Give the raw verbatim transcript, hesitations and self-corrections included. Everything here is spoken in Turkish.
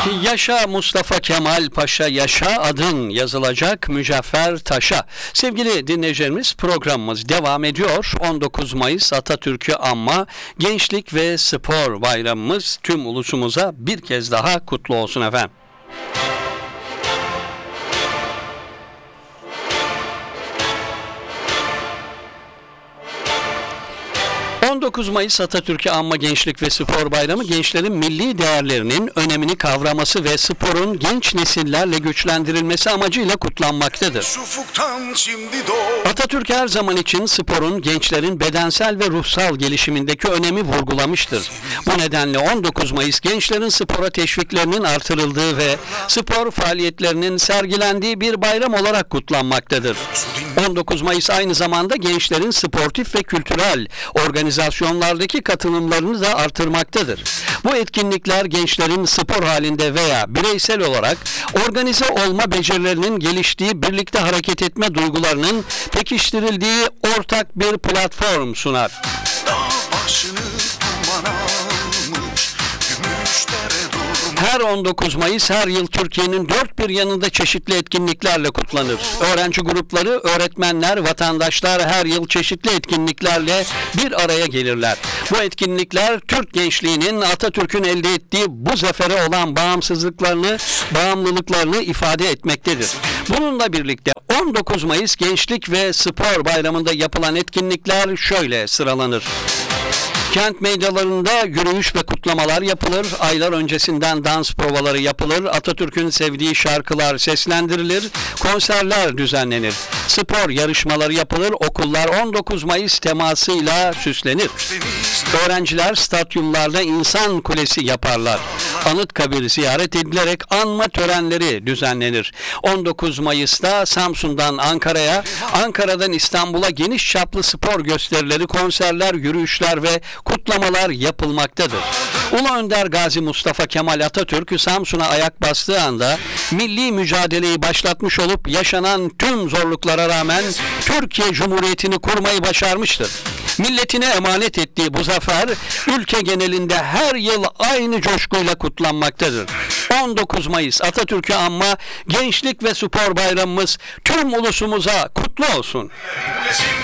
Yaşa Mustafa Kemal Paşa, yaşa adın yazılacak mücevher taşa. Sevgili dinleyicilerimiz, programımız devam ediyor. on dokuz Mayıs Atatürk'ü anma Gençlik ve Spor Bayramımız tüm ulusumuza bir kez daha kutlu olsun efendim. on dokuz Mayıs Atatürk'ü anma Gençlik ve Spor Bayramı, gençlerin milli değerlerinin önemini kavraması ve sporun genç nesillerle güçlendirilmesi amacıyla kutlanmaktadır. Atatürk her zaman için sporun gençlerin bedensel ve ruhsal gelişimindeki önemi vurgulamıştır. Bu nedenle on dokuz Mayıs gençlerin spora teşviklerinin artırıldığı ve spor faaliyetlerinin sergilendiği bir bayram olarak kutlanmaktadır. on dokuz Mayıs aynı zamanda gençlerin sportif ve kültürel organizasyonlardaki katılımlarını da artırmaktadır. Bu etkinlikler gençlerin spor halinde veya bireysel olarak organize olma becerilerinin geliştiği, birlikte hareket etme duygularının pekiştirildiği ortak bir platform sunar. Her on dokuz Mayıs her yıl Türkiye'nin dört bir yanında çeşitli etkinliklerle kutlanır. Öğrenci grupları, öğretmenler, vatandaşlar her yıl çeşitli etkinliklerle bir araya gelirler. Bu etkinlikler Türk gençliğinin Atatürk'ün elde ettiği bu zafere olan bağımsızlıklarını, bağımlılıklarını ifade etmektedir. Bununla birlikte on dokuz Mayıs Gençlik ve Spor Bayramı'nda yapılan etkinlikler şöyle sıralanır. Kent meydanlarında yürüyüş ve kutlamalar yapılır. Aylar öncesinden dans provaları yapılır. Atatürk'ün sevdiği şarkılar seslendirilir. Konserler düzenlenir. Spor yarışmaları yapılır. Okullar on dokuz Mayıs temasıyla süslenir. Öğrenciler stadyumlarda insan kulesi yaparlar. Anıtkabir ziyaret edilerek anma törenleri düzenlenir. on dokuz Mayıs'ta Samsun'dan Ankara'ya, Ankara'dan İstanbul'a geniş çaplı spor gösterileri, konserler, yürüyüşler ve kutlamalar yapılmaktadır. Ulu Önder Gazi Mustafa Kemal Atatürk Samsun'a ayak bastığı anda milli mücadeleyi başlatmış olup yaşanan tüm zorluklara rağmen Türkiye Cumhuriyeti'ni kurmayı başarmıştır. Milletine emanet ettiği bu zafer ülke genelinde her yıl aynı coşkuyla kutlanmaktadır. on dokuz Mayıs Atatürk'ü anma Gençlik ve Spor Bayramımız tüm ulusumuza kutlu olsun.